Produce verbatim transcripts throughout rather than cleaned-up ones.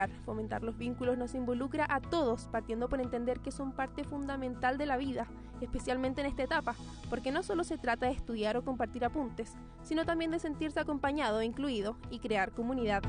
Fomentar los vínculos nos involucra a todos, partiendo por entender que son parte fundamental de la vida, especialmente en esta etapa, porque no solo se trata de estudiar o compartir apuntes, sino también de sentirse acompañado e incluido y crear comunidad.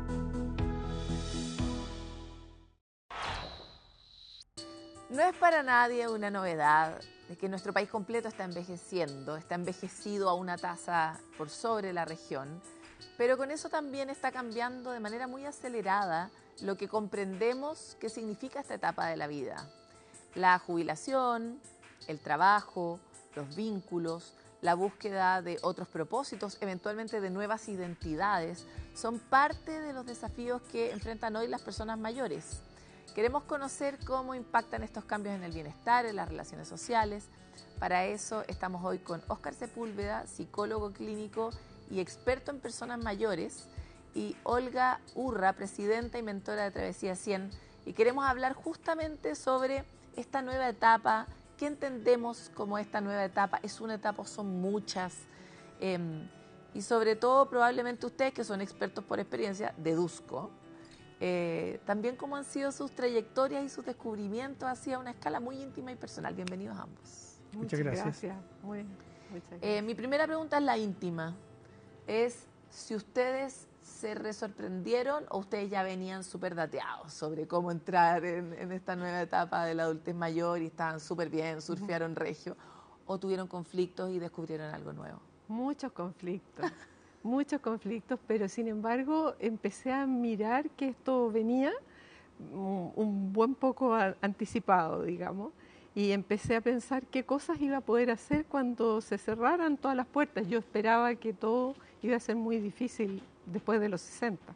No es para nadie una novedad de que nuestro país completo está envejeciendo, está envejecido a una tasa por sobre la región, pero con eso también está cambiando de manera muy acelerada lo que comprendemos que significa esta etapa de la vida. La jubilación, el trabajo, los vínculos, la búsqueda de otros propósitos, eventualmente de nuevas identidades, son parte de los desafíos que enfrentan hoy las personas mayores. Queremos conocer cómo impactan estos cambios en el bienestar, en las relaciones sociales. Para eso estamos hoy con Óscar Sepúlveda, psicólogo clínico y experto en personas mayores, y Olga Urra, presidenta y mentora de Travesía cien. Y queremos hablar justamente sobre esta nueva etapa. ¿Qué entendemos como esta nueva etapa? ¿Es una etapa o son muchas? Eh, y sobre todo, probablemente ustedes, que son expertos por experiencia, deduzco, Eh, también cómo han sido sus trayectorias y sus descubrimientos así a una escala muy íntima y personal. Bienvenidos ambos. Muchas, Muchas gracias. gracias. Muy, muchas gracias. Eh, mi primera pregunta es la íntima. Es si ustedes se resorprendieron o ustedes ya venían súper dateados sobre cómo entrar en, en esta nueva etapa de la adultez mayor y estaban súper bien, surfearon regio, o tuvieron conflictos y descubrieron algo nuevo. Muchos conflictos, muchos conflictos, pero sin embargo empecé a mirar que esto venía un, un buen poco a, anticipado, digamos, y empecé a pensar qué cosas iba a poder hacer cuando se cerraran todas las puertas. Yo esperaba que todo iba a ser muy difícil después de los sesenta.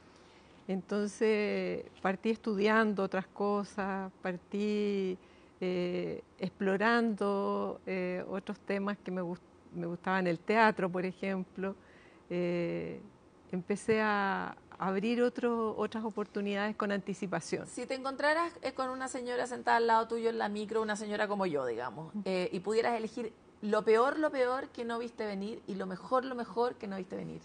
Entonces partí estudiando otras cosas, partí eh, explorando eh, otros temas que me, gust me gustaban, el teatro, por ejemplo. Eh, empecé a abrir otro, otras oportunidades con anticipación. Si te encontraras eh, con una señora sentada al lado tuyo en la micro, una señora como yo, digamos, eh, y pudieras elegir lo peor, lo peor que no viste venir y lo mejor, lo mejor que no viste venir.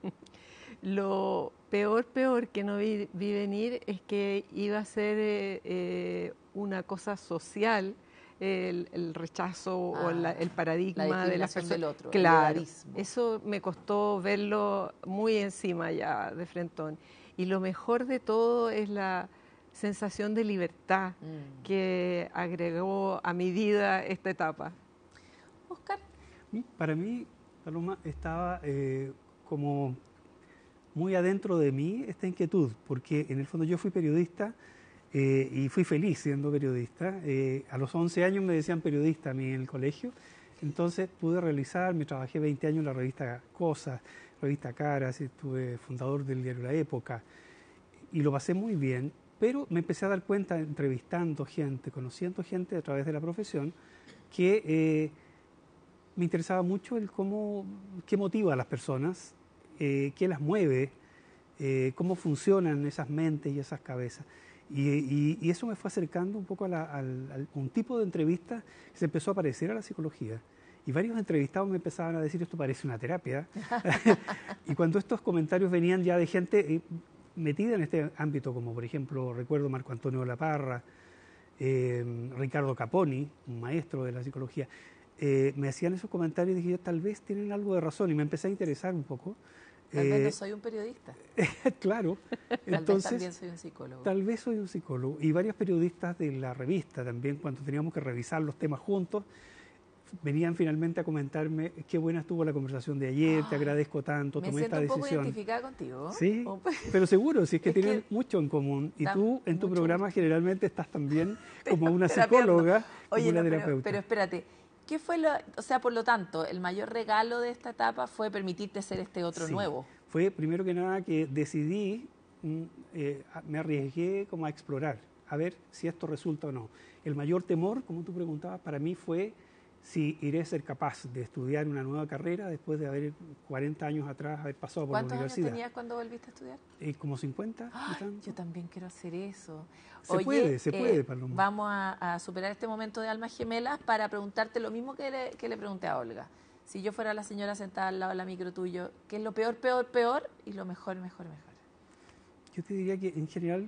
Lo peor, peor que no vi, vi venir es que iba a ser eh, eh, una cosa social, el, el rechazo ah, o la, el paradigma la de la persona del otro, claro, el eso me costó verlo muy encima ya de frentón. Y lo mejor de todo es la sensación de libertad mm. que agregó a mi vida esta etapa. Óscar. Para mí, Paloma, estaba eh, como muy adentro de mí esta inquietud, porque en el fondo yo fui periodista eh, y fui feliz siendo periodista. Eh, a los once años me decían periodista a mí en el colegio, entonces pude realizar, me trabajé veinte años en la revista Cosas, revista Caras, estuve fundador del diario La Época, y lo pasé muy bien, pero me empecé a dar cuenta, entrevistando gente, conociendo gente a través de la profesión, que eh, me interesaba mucho el cómo, qué motiva a las personas, eh, qué las mueve, eh, cómo funcionan esas mentes y esas cabezas. Y, y, y eso me fue acercando un poco a, la, a, a un tipo de entrevista que se empezó a parecer a la psicología. Y varios entrevistados me empezaban a decir, esto parece una terapia. Y cuando estos comentarios venían ya de gente eh, metida en este ámbito, como por ejemplo, recuerdo Marco Antonio Laparra, eh, Ricardo Caponi, un maestro de la psicología, eh, me hacían esos comentarios y dije, yo, tal vez tienen algo de razón, y me empecé a interesar un poco. Tal vez no soy un periodista. Claro. Tal Entonces, vez también soy un psicólogo. Tal vez soy un psicólogo. Y varios periodistas de la revista también, cuando teníamos que revisar los temas juntos, venían finalmente a comentarme, qué buena estuvo la conversación de ayer, te agradezco tanto, tomé esta decisión. Me siento un poco identificada contigo. Sí, pero seguro, si es que es tienen que mucho en común. Y tú en tu mucho, programa mucho. generalmente estás también como una psicóloga, Oye, como una no, terapeuta. Pero, pero espérate, ¿qué fue lo, o sea, por lo tanto, el mayor regalo de esta etapa fue permitirte ser este otro sí, nuevo? Fue primero que nada que decidí, eh, me arriesgué como a explorar, a ver si esto resulta o no. El mayor temor, como tú preguntabas, para mí fue si iré a ser capaz de estudiar una nueva carrera después de haber cuarenta años atrás haber pasado por la universidad. ¿Cuántos años tenías cuando volviste a estudiar? Eh, como cincuenta. Ay, yo también quiero hacer eso. Se Oye, puede, se puede, eh, Paloma. Vamos a, a superar este momento de almas gemelas para preguntarte lo mismo que le, que le pregunté a Olga. Si yo fuera la señora sentada al lado de la micro tuyo, ¿qué es lo peor, peor, peor y lo mejor, mejor, mejor? yo te diría que en general